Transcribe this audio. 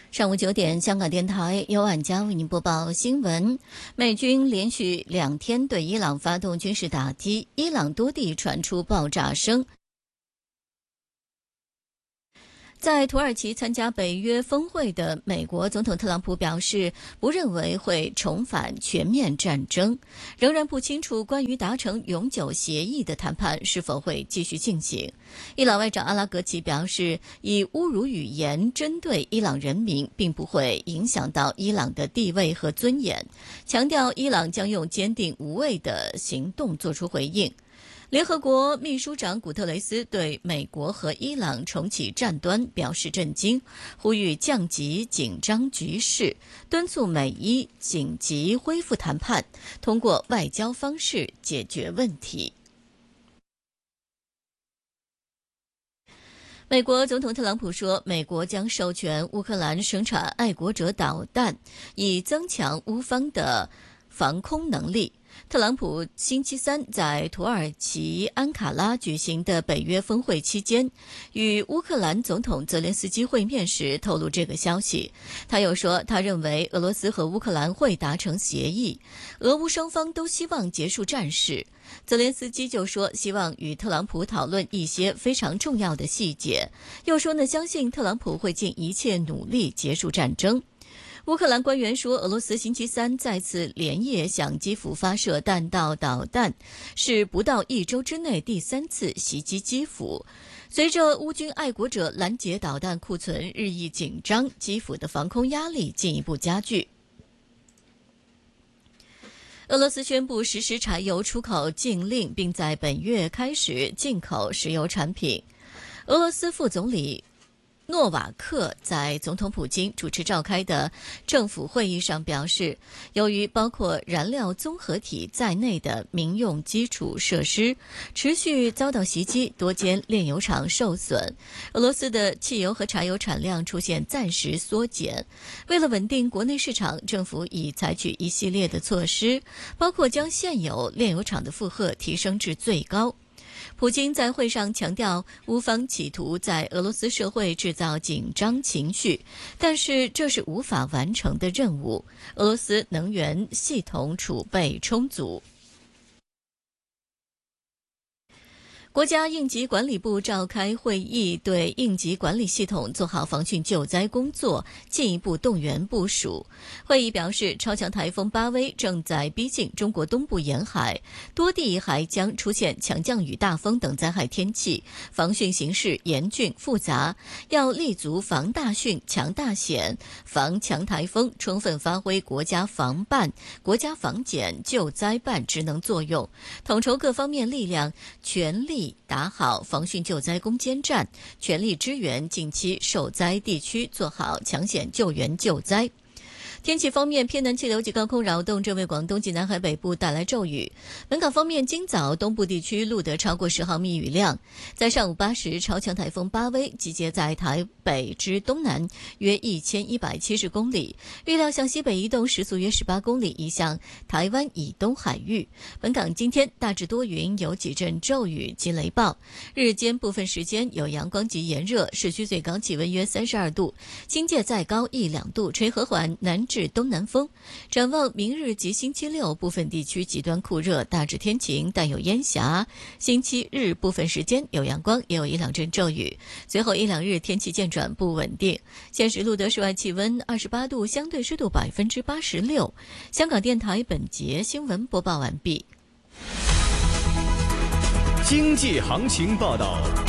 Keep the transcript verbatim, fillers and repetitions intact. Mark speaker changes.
Speaker 1: 上午九点，香港电台由婉佳为您播报新闻。美军连续两天对伊朗发动军事打击，伊朗多地传出爆炸声。在土耳其参加北约峰会的美国总统特朗普表示，不认为会重返全面战争，仍然不清楚关于达成永久协议的谈判是否会继续进行。伊朗外长阿拉格齐表示，以侮辱语言针对伊朗人民并不会影响到伊朗的地位和尊严，强调伊朗将用坚定无畏的行动作出回应。联合国秘书长古特雷斯对美国和伊朗重启战端表示震惊，呼吁降级紧张局势，敦促美伊紧急恢复谈判，通过外交方式解决问题。美国总统特朗普说，美国将授权乌克兰生产爱国者导弹，以增强乌方的防空能力。特朗普星期三在土耳其安卡拉举行的北约峰会期间，与乌克兰总统泽连斯基会面时透露这个消息。他又说，他认为俄罗斯和乌克兰会达成协议，俄乌双方都希望结束战事。泽连斯基就说，希望与特朗普讨论一些非常重要的细节，又说呢，相信特朗普会尽一切努力结束战争。乌克兰官员说，俄罗斯星期三再次连夜向基辅发射弹道导弹，是不到一周之内第三次袭击基辅。随着乌军爱国者拦截导弹库存日益紧张，基辅的防空压力进一步加剧。俄罗斯宣布实施柴油出口禁令，并在本月开始进口石油产品。俄罗斯副总理诺瓦克在总统普京主持召开的政府会议上表示，由于包括燃料综合体在内的民用基础设施持续遭到袭击，多间炼油厂受损，俄罗斯的汽油和柴油产量出现暂时缩减。为了稳定国内市场，政府已采取一系列的措施，包括将现有炼油厂的负荷提升至最高。普京在会上强调，乌方企图在俄罗斯社会制造紧张情绪，但是这是无法完成的任务。俄罗斯能源系统储备充足。国家应急管理部召开会议，对应急管理系统做好防汛救灾工作进一步动员部署。会议表示，超强台风巴威正在逼近中国东部沿海，多地还将出现强降雨、大风等灾害天气，防汛形势严峻复杂，要立足防大汛、强大险、防强台风，充分发挥国家防办、国家防检、救灾办职能作用，统筹各方面力量，全力打好防汛救灾攻坚战，全力支援近期受灾地区做好抢险救援救灾。天气方面，偏南气流及高空扰动正为广东及南海北部带来骤雨。本港方面，今早东部地区录得超过十毫米雨量。在上午八时，超强台风巴威集结在台北之东南约一千一百七十公里，预料向西北移动，时速约十八公里，移向台湾以东海域。本港今天大致多云，有几阵骤雨及雷暴，日间部分时间有阳光及炎热，市区最高气温约三十二度，新界再高一两度，吹和缓南至东南风。展望明日及星期六，部分地区极端酷热，大致天晴，带有烟霞。星期日部分时间有阳光，也有一两阵骤雨。随后一两日天气渐转不稳定。现时录得室外气温二十八度，相对湿度百分之八十六。香港电台本节新闻播报完毕。
Speaker 2: 经济行情报道。